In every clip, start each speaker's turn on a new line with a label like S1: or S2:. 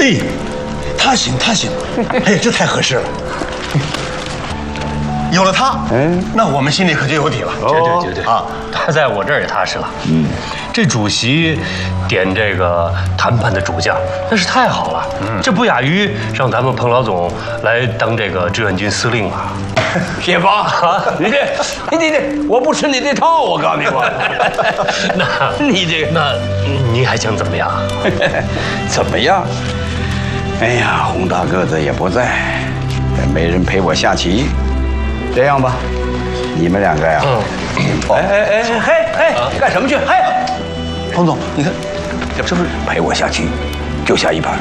S1: 哎，他行，哎，这太合适了。有了他，那我们心里可就有底了。
S2: 绝对啊！他在我这儿也踏实了。这主席点这个谈判的主将，那是太好了。这不亚于让咱们彭老总来当这个志愿军司令啊！
S3: 谢芳，你，我不吃你这套，我告诉你吧。
S2: 那您还想怎么样？
S3: 怎么样？哎呀，洪大个子也不在，也没人陪我下棋。这样吧，你们两个呀，干什么去？
S1: 彭总，你看，
S3: 这不是陪我下棋，就下一盘。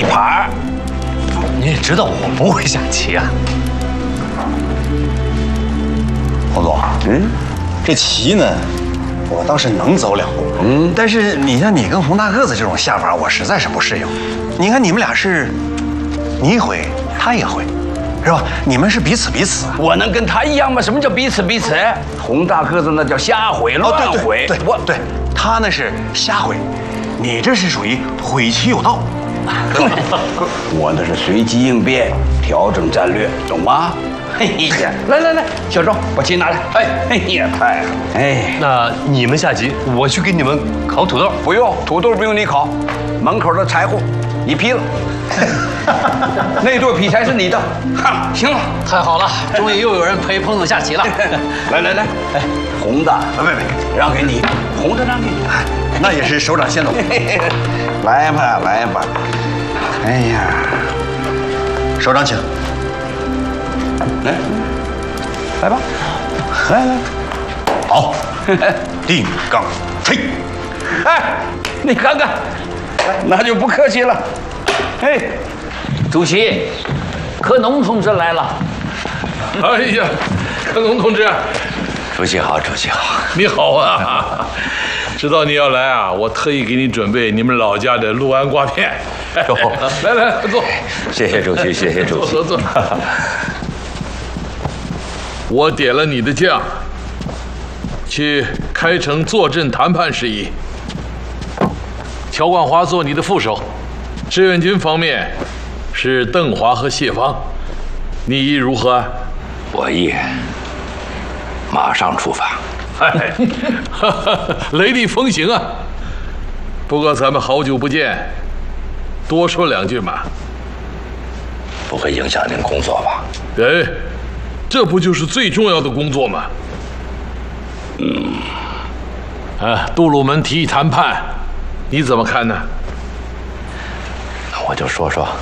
S2: 你也知道我不会下棋啊。
S1: 彭总，这棋呢，我倒是能走2步，但是你像你跟洪大个子这种下法，我实在是不适应。你看你们俩是，你一回，他也会。是吧？你们是彼此啊！
S3: 我能跟他一样吗？什么叫彼此？洪大个子那叫瞎毁乱毁。
S1: 对，他那是瞎毁，你这是属于毁其有道。
S3: 我那是随机应变，调整战略，懂吗？来，小周，把棋拿来。太好。
S2: 那你们下棋，我去给你们烤土豆。
S3: 不用，土豆不用你烤，门口的柴火你劈了。那对劈柴是你的，行了，
S4: 太好了，终于又有人陪彭总下棋了。
S3: 来，红的，别，让给你，红的让给你，
S1: 那也是首长先走。来吧，哎呀，首长请。来吧，来，好，定杠飞。
S3: 你看看，那就不客气了。
S4: 主席，柯农同志来了。
S5: 哎呀，柯农同志，
S3: 主席好，
S5: 你好啊！知道你要来啊，我特意给你准备你们老家的六安瓜片。来，坐。
S3: 谢谢主席，
S5: 坐。我点了你的将，去开城坐镇谈判事宜。乔冠华做你的副手，志愿军方面是邓华和谢芳，你意如何？
S3: 我意马上出发。
S5: 雷厉风行啊！不过咱们好久不见，多说2句嘛。
S3: 不会影响您工作吧？
S5: 这不就是最重要的工作吗？杜鲁门提议谈判，你怎么看呢？
S3: 那我就说说。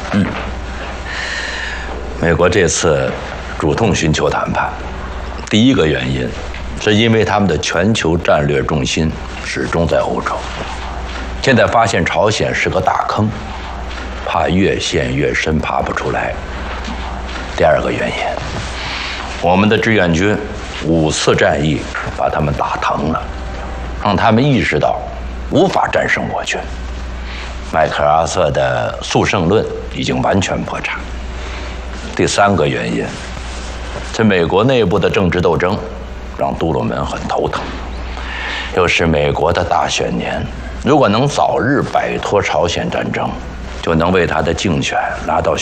S3: 美国这次主动寻求谈判，第一个原因是因为他们的全球战略重心始终在欧洲，现在发现朝鲜是个大坑，怕越陷越深，爬不出来。第二个原因，我们的志愿军5次战役把他们打疼了，让他们意识到无法战胜我军。麦克阿瑟的速胜论已经完全破产。第3个原因，在美国内部的政治斗争让杜鲁门很头疼，又是美国的大选年，如果能早日摆脱朝鲜战争，就能为他的竞选拿到